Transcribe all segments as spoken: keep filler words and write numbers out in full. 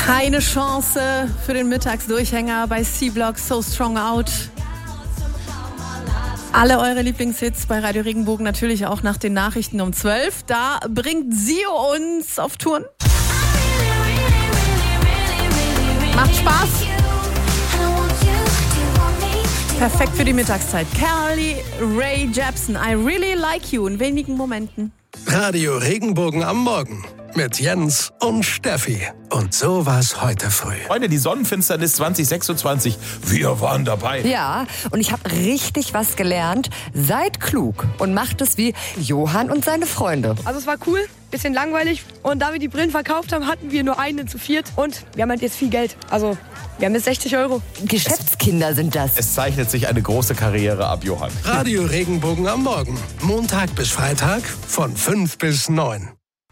Keine Chance für den Mittagsdurchhänger bei C-Block, So Strong Out. Alle eure Lieblingshits bei Radio Regenbogen, natürlich auch nach den Nachrichten um zwölf. Da bringt Sio uns auf Touren. Macht Spaß. Perfekt für die Mittagszeit. Carly Rae Jepsen, I Really Like You in wenigen Momenten. Radio Regenbogen am Morgen mit Jens und Steffi. Und so war's heute früh. Heute die Sonnenfinsternis zwanzig sechsundzwanzig. Wir waren dabei. Ja, und ich habe richtig was gelernt. Seid klug und macht es wie Johann und seine Freunde. Also es war cool, bisschen langweilig. Und da wir die Brillen verkauft haben, hatten wir nur einen zu viert. Und wir haben halt jetzt viel Geld. Also wir haben jetzt sechzig Euro. Geschäftskinder sind das. Es zeichnet sich eine große Karriere ab, Johann. Radio Regenbogen am Morgen. Montag bis Freitag von fünf bis neun.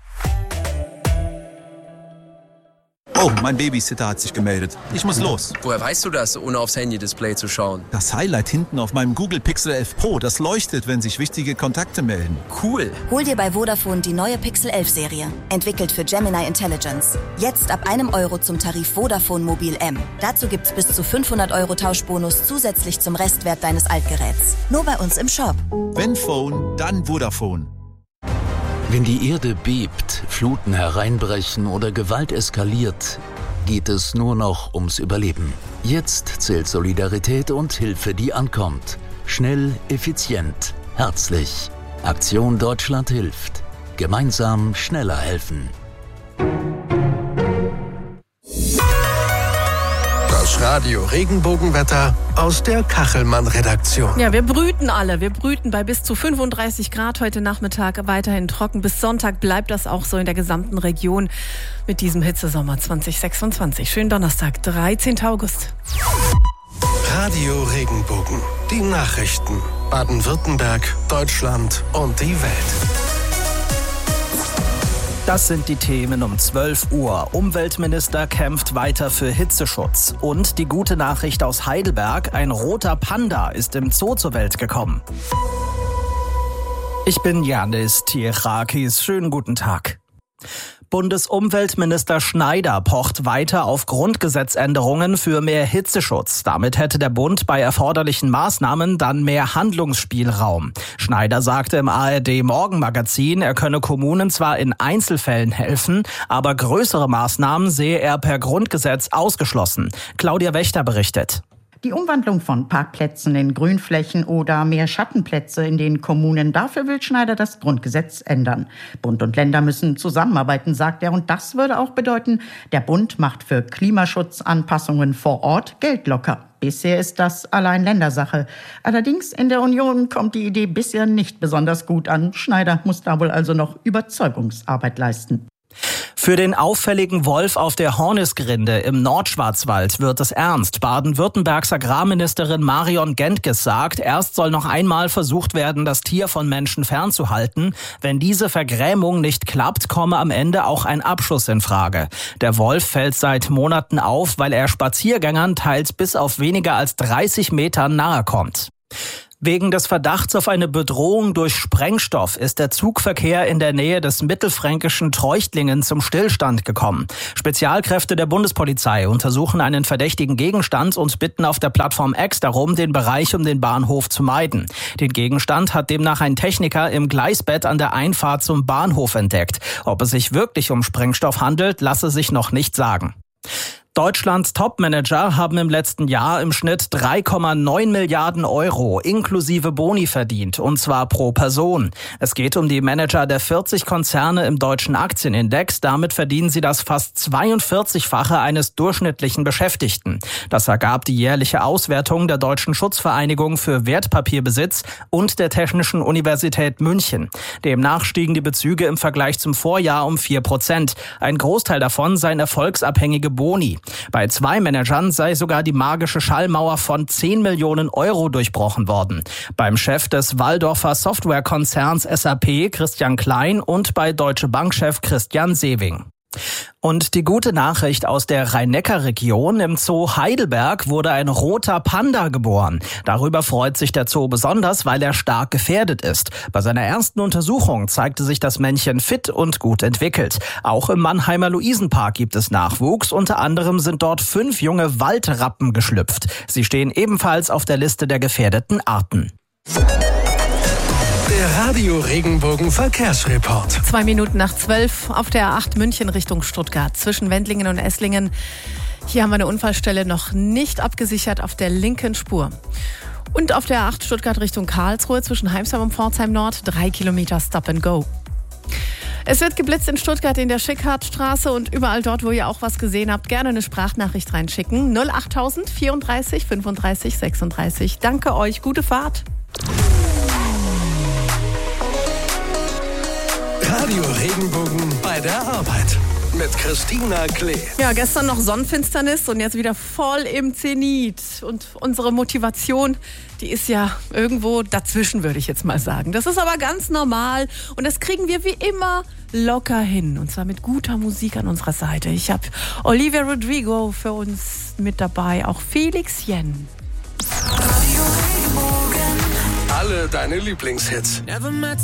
Oh, mein Babysitter hat sich gemeldet. Ich muss los. Woher weißt du das, ohne aufs Handy-Display zu schauen? Das Highlight hinten auf meinem Google Pixel elf Pro, das leuchtet, wenn sich wichtige Kontakte melden. Cool. Hol dir bei Vodafone die neue Pixel elf Serie. Entwickelt für Gemini Intelligence. Jetzt ab einem Euro zum Tarif Vodafone Mobil M. Dazu gibt's bis zu fünfhundert Euro Tauschbonus zusätzlich zum Restwert deines Altgeräts. Nur bei uns im Shop. Wenn Phone, dann Vodafone. Wenn die Erde bebt, Fluten hereinbrechen oder Gewalt eskaliert, geht es nur noch ums Überleben. Jetzt zählt Solidarität und Hilfe, die ankommt. Schnell, effizient, herzlich. Aktion Deutschland hilft. Gemeinsam schneller helfen. Das Radio Regenbogenwetter aus der Kachelmann-Redaktion. Ja, wir brüten alle. Wir brüten bei bis zu fünfunddreißig Grad heute Nachmittag, weiterhin trocken. Bis Sonntag bleibt das auch so in der gesamten Region mit diesem Hitzesommer zwanzig sechsundzwanzig. Schönen Donnerstag, dreizehnten August. Radio Regenbogen. Die Nachrichten. Baden-Württemberg, Deutschland und die Welt. Das sind die Themen um zwölf Uhr. Umweltminister kämpft weiter für Hitzeschutz. Und die gute Nachricht aus Heidelberg, ein roter Panda ist im Zoo zur Welt gekommen. Ich bin Janis Tierakis. Schönen guten Tag. Bundesumweltminister Schneider pocht weiter auf Grundgesetzänderungen für mehr Hitzeschutz. Damit hätte der Bund bei erforderlichen Maßnahmen dann mehr Handlungsspielraum. Schneider sagte im A R D-Morgenmagazin, er könne Kommunen zwar in Einzelfällen helfen, aber größere Maßnahmen sehe er per Grundgesetz ausgeschlossen. Claudia Wächter berichtet. Die Umwandlung von Parkplätzen in Grünflächen oder mehr Schattenplätze in den Kommunen, dafür will Schneider das Grundgesetz ändern. Bund und Länder müssen zusammenarbeiten, sagt er, und das würde auch bedeuten, der Bund macht für Klimaschutzanpassungen vor Ort Geld locker. Bisher ist das allein Ländersache. Allerdings in der Union kommt die Idee bisher nicht besonders gut an. Schneider muss da wohl also noch Überzeugungsarbeit leisten. Für den auffälligen Wolf auf der Hornisgrinde im Nordschwarzwald wird es ernst. Baden-Württembergs Agrarministerin Marion Gentges sagt, erst soll noch einmal versucht werden, das Tier von Menschen fernzuhalten. Wenn diese Vergrämung nicht klappt, komme am Ende auch ein Abschuss in Frage. Der Wolf fällt seit Monaten auf, weil er Spaziergängern teils bis auf weniger als dreißig Metern nahe kommt. Wegen des Verdachts auf eine Bedrohung durch Sprengstoff ist der Zugverkehr in der Nähe des mittelfränkischen Treuchtlingen zum Stillstand gekommen. Spezialkräfte der Bundespolizei untersuchen einen verdächtigen Gegenstand und bitten auf der Plattform X darum, den Bereich um den Bahnhof zu meiden. Den Gegenstand hat demnach ein Techniker im Gleisbett an der Einfahrt zum Bahnhof entdeckt. Ob es sich wirklich um Sprengstoff handelt, lasse sich noch nicht sagen. Deutschlands Topmanager haben im letzten Jahr im Schnitt drei Komma neun Milliarden Euro inklusive Boni verdient, und zwar pro Person. Es geht um die Manager der vierzig Konzerne im deutschen Aktienindex. Damit verdienen sie das fast zweiundvierzigfache eines durchschnittlichen Beschäftigten. Das ergab die jährliche Auswertung der Deutschen Schutzvereinigung für Wertpapierbesitz und der Technischen Universität München. Demnach stiegen die Bezüge im Vergleich zum Vorjahr um vier Prozent. Ein Großteil davon seien erfolgsabhängige Boni. Bei zwei Managern sei sogar die magische Schallmauer von zehn Millionen Euro durchbrochen worden. Beim Chef des Walldorfer Softwarekonzerns S A P, Christian Klein, und bei Deutsche Bank-Chef Christian Sewing. Und die gute Nachricht aus der Rhein-Neckar-Region: Im Zoo Heidelberg wurde ein roter Panda geboren. Darüber freut sich der Zoo besonders, weil er stark gefährdet ist. Bei seiner ersten Untersuchung zeigte sich das Männchen fit und gut entwickelt. Auch im Mannheimer Luisenpark gibt es Nachwuchs. Unter anderem sind dort fünf junge Waldrappen geschlüpft. Sie stehen ebenfalls auf der Liste der gefährdeten Arten. Der Radio Regenbogen Verkehrsreport. Zwei Minuten nach zwölf auf der A acht München Richtung Stuttgart zwischen Wendlingen und Esslingen. Hier haben wir eine Unfallstelle noch nicht abgesichert auf der linken Spur. Und auf der A acht Stuttgart Richtung Karlsruhe zwischen Heimsheim und Pforzheim Nord drei Kilometer Stop and Go. Es wird geblitzt in Stuttgart in der Schickhartstraße und überall dort, wo ihr auch was gesehen habt, gerne eine Sprachnachricht reinschicken. null achttausend vierunddreißig fünfunddreißig sechsunddreißig. Danke euch, gute Fahrt. Radio Regenbogen bei der Arbeit mit Christina Klee. Ja, gestern noch Sonnenfinsternis und jetzt wieder voll im Zenit. Und unsere Motivation, die ist ja irgendwo dazwischen, würde ich jetzt mal sagen. Das ist aber ganz normal und das kriegen wir wie immer locker hin. Und zwar mit guter Musik an unserer Seite. Ich habe Olivia Rodrigo für uns mit dabei, auch Felix Jen. Alle deine Lieblingshits. Never met